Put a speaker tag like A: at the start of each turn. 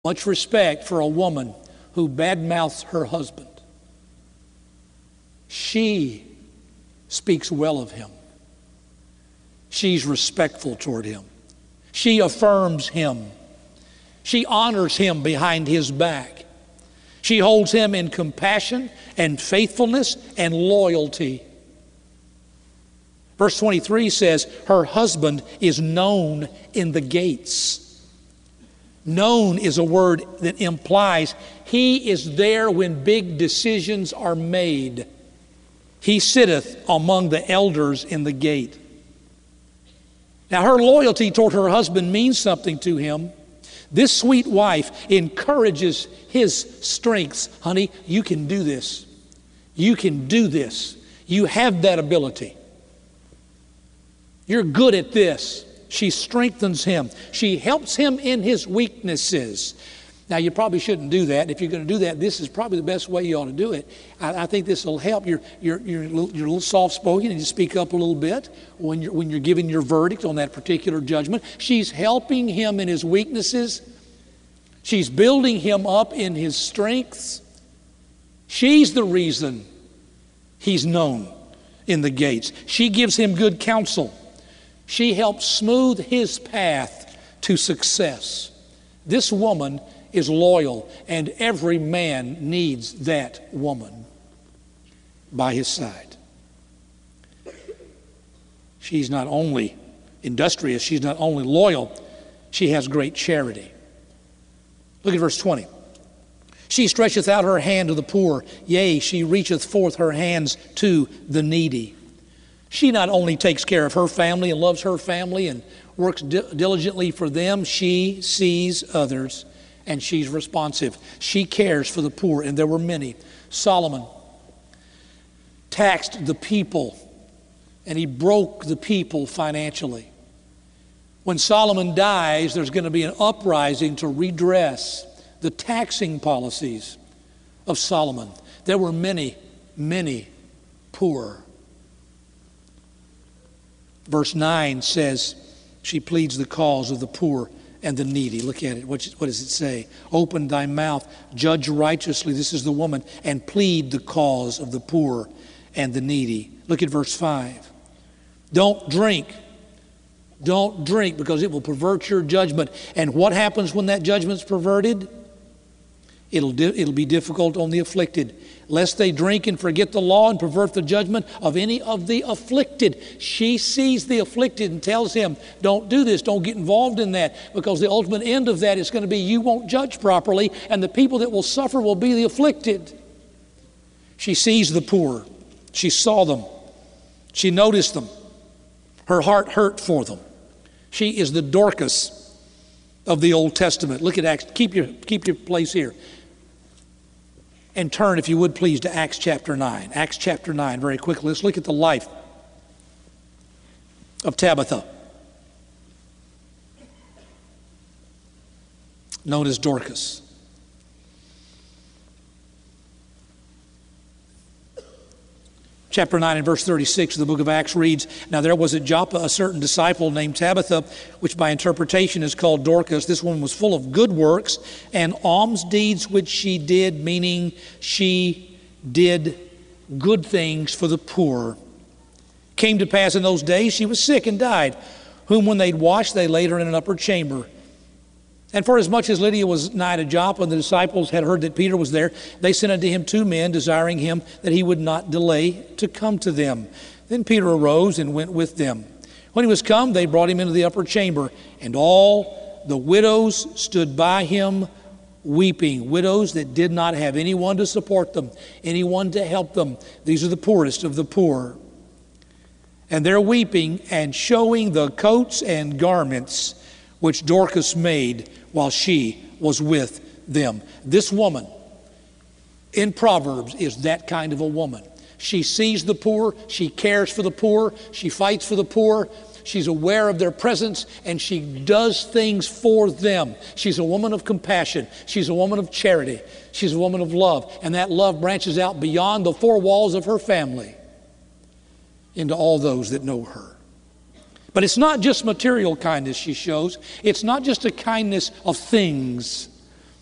A: much respect for a woman who badmouths her husband. She speaks well of him. She's respectful toward him. She affirms him. She honors him behind his back. She holds him in compassion and faithfulness and loyalty. Verse 23 says, her husband is known in the gates. Known is a word that implies he is there when big decisions are made. He sitteth among the elders in the gate. Now, her loyalty toward her husband means something to him. This sweet wife encourages his strengths. Honey, you can do this. You can do this. You have that ability. You're good at this. She strengthens him. She helps him in his weaknesses. Now, you probably shouldn't do that. If you're going to do that, this is probably the best way you ought to do it. I think this will help. You're a little soft-spoken and you speak up a little bit when you're giving your verdict on that particular judgment. She's helping him in his weaknesses. She's building him up in his strengths. She's the reason he's known in the gates. She gives him good counsel. She helps smooth his path to success. This woman is loyal, and every man needs that woman by his side. She's not only industrious, she's not only loyal, she has great charity. Look at verse 20. She stretcheth out her hand to the poor, yea, she reacheth forth her hands to the needy. She not only takes care of her family and loves her family and works diligently for them, she sees others and she's responsive. She cares for the poor, and there were many. Solomon taxed the people and he broke the people financially. When Solomon dies, there's going to be an uprising to redress the taxing policies of Solomon. There were many, many poor. Verse 9 says, she pleads the cause of the poor and the needy. Look at it. What does it say? Open thy mouth, judge righteously. This is the woman. And plead the cause of the poor and the needy. Look at verse 5. Don't drink. Don't drink, because it will pervert your judgment. And what happens when that judgment's perverted? It'll be difficult on the afflicted. Lest they drink and forget the law and pervert the judgment of any of the afflicted. She sees the afflicted and tells him, don't do this, don't get involved in that, because the ultimate end of that is going to be you won't judge properly, and the people that will suffer will be the afflicted. She sees the poor. She saw them. She noticed them. Her heart hurt for them. She is the Dorcas of the Old Testament. Look at Acts. Keep your place here. And turn, if you would please, to Acts chapter 9. Acts chapter 9, very quickly. Let's look at the life of Tabitha, known as Dorcas. Chapter 9 and verse 36 of the book of Acts reads, now there was at Joppa a certain disciple named Tabitha, which by interpretation is called Dorcas. This woman was full of good works and alms deeds which she did, meaning she did good things for the poor. Came to pass in those days she was sick and died, whom when they'd washed, they laid her in an upper chamber. And for as much as Lydia was nigh to Joppa, and the disciples had heard that Peter was there, they sent unto him 2 men, desiring him that he would not delay to come to them. Then Peter arose and went with them. When he was come, they brought him into the upper chamber, and all the widows stood by him weeping. Widows that did not have anyone to support them, anyone to help them. These are the poorest of the poor. And they're weeping and showing the coats and garments which Dorcas made while she was with them. This woman in Proverbs is that kind of a woman. She sees the poor, she cares for the poor, she fights for the poor, she's aware of their presence, and she does things for them. She's a woman of compassion. She's a woman of charity. She's a woman of love. And that love branches out beyond the 4 walls of her family into all those that know her. But it's not just material kindness she shows. It's not just a kindness of things.